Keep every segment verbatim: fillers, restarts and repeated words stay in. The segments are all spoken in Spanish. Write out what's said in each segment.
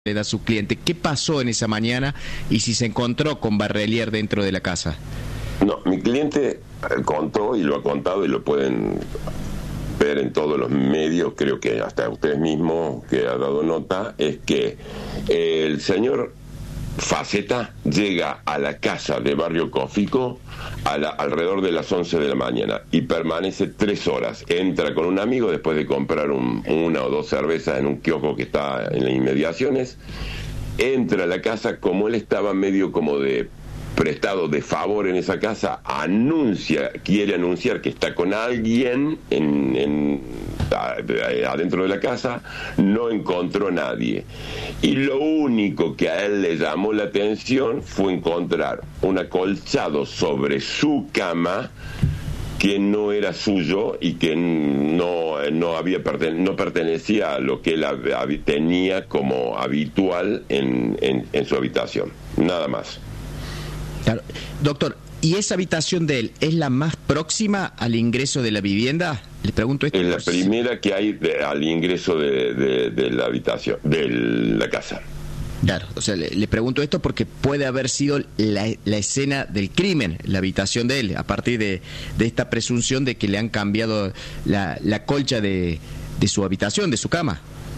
le da a su cliente. ¿Qué pasó en esa mañana y si se encontró con Barrelier dentro de la casa? No, mi cliente contó y lo ha contado y lo pueden ver en todos los medios, creo que hasta ustedes mismos que ha dado nota, es que el señor Faceta llega a la casa de Barrio Cofico a la, alrededor de las once de la mañana y permanece tres horas. Entra con un amigo después de comprar un, una o dos cervezas en un kiosco que está en las inmediaciones. Entra a la casa, como él estaba medio como de prestado de favor en esa casa, anuncia, quiere anunciar que está con alguien en, en, adentro de la casa, no encontró nadie. Y lo único que a él le llamó la atención fue encontrar un acolchado sobre su cama que no era suyo y que no, no, había pertene- no pertenecía a lo que él hab- tenía como habitual en, en, en su habitación. Nada más. Claro. Doctor, ¿y esa habitación de él es la más próxima al ingreso de la vivienda? Le pregunto esto. Es la por... primera que hay de, al ingreso de, de, de la habitación, de la casa. Claro, o sea, le, le pregunto esto porque puede haber sido la, la escena del crimen, la habitación de él, a partir de, de esta presunción de que le han cambiado la, la colcha de, de su habitación, de su cama.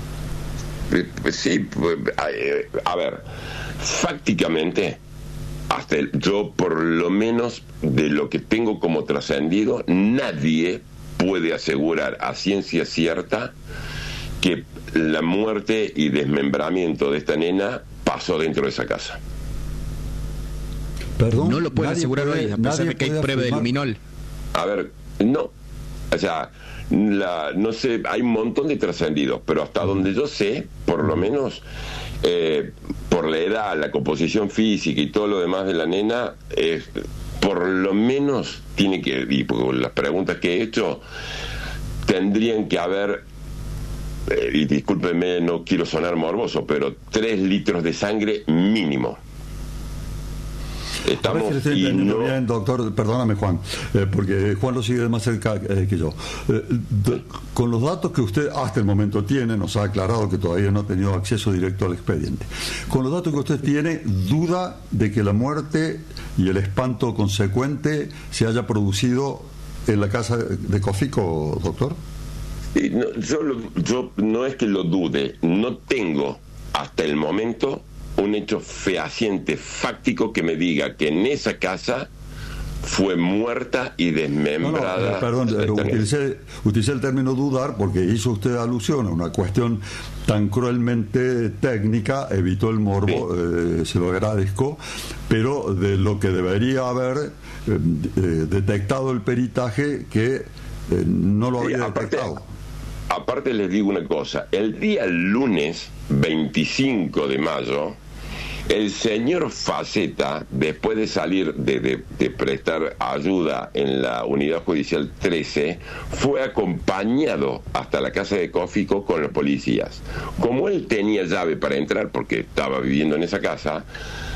Sí, a ver, fácticamente, hasta el, yo por lo menos de lo que tengo como trascendido, nadie puede asegurar a ciencia cierta que la muerte y desmembramiento de esta nena pasó dentro de esa casa. Perdón, no lo puede asegurar hoy, a pesar de que hay prueba de luminol. A ver, no, o sea, la, no sé, hay un montón de trascendidos, pero hasta donde yo sé, por lo menos, eh, por la edad, la composición física y todo lo demás de la nena, eh, por lo menos tiene que, y por las preguntas que he hecho, tendrían que haber, eh, y discúlpeme, no quiero sonar morboso, pero tres litros de sangre mínimo. Estamos a ver si le estoy entendiendo no... bien, doctor, perdóname Juan, eh, porque Juan lo sigue de más cerca eh, que yo. Eh, de, con los datos que usted hasta el momento tiene, nos ha aclarado que todavía no ha tenido acceso directo al expediente. Con los datos que usted tiene, ¿duda de que la muerte y el espanto consecuente se haya producido en la casa de Cofico, doctor? Sí, no, yo, yo no es que lo dude, no tengo hasta el momento un hecho fehaciente, fáctico, que me diga que en esa casa fue muerta y desmembrada. No, no, perdón, utilicé, utilicé el término dudar porque hizo usted alusión a una cuestión tan cruelmente técnica, evitó el morbo, sí. eh, se lo agradezco, pero de lo que debería haber eh, eh, detectado el peritaje que eh, no lo había sí, aparte, detectado. Aparte les digo una cosa, el día lunes veinticinco de mayo, el señor Faceta, después de salir de, de, de prestar ayuda en la unidad judicial trece, fue acompañado hasta la casa de Cofico con los policías. Como él tenía llave para entrar, porque estaba viviendo en esa casa,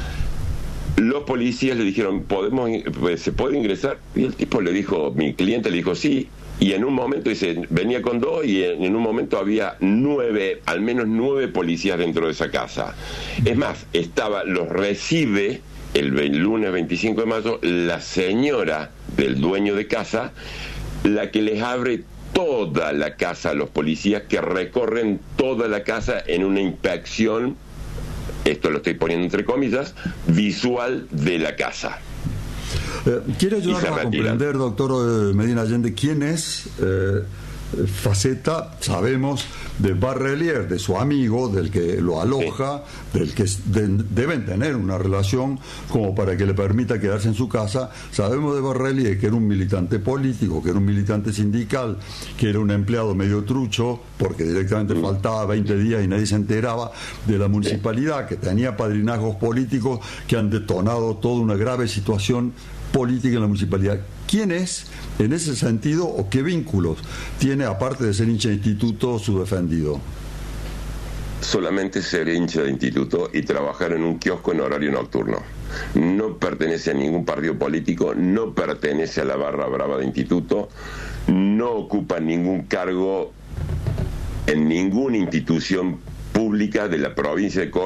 los policías le dijeron, ¿podemos, ¿se puede ingresar? Y el tipo le dijo, mi cliente le dijo, sí. Y en un momento, dice, venía con dos y en, en un momento había nueve, al menos nueve policías dentro de esa casa. Es más, estaba, los recibe el, el lunes veinticinco de mayo la señora del dueño de casa, la que les abre toda la casa a los policías que recorren toda la casa en una inspección, esto lo estoy poniendo entre comillas, visual de la casa. Eh, ¿Quiere ayudarnos a comprender, doctor Medina Allende, quién es eh, Faceta? Sabemos de Barrelier, de su amigo, del que lo aloja, sí. del que de, deben tener una relación como para que le permita quedarse en su casa. Sabemos de Barrelier que era un militante político, que era un militante sindical, que era un empleado medio trucho, porque directamente sí. faltaba veinte días y nadie se enteraba de la municipalidad, sí. que tenía padrinazgos políticos que han detonado toda una grave situación política en la municipalidad. ¿Quién es, en ese sentido, o qué vínculos tiene, aparte de ser hincha de instituto, su defendido? Solamente ser hincha de instituto y trabajar en un kiosco en horario nocturno. No pertenece a ningún partido político, no pertenece a la barra brava de instituto, no ocupa ningún cargo en ninguna institución pública de la provincia de Córdoba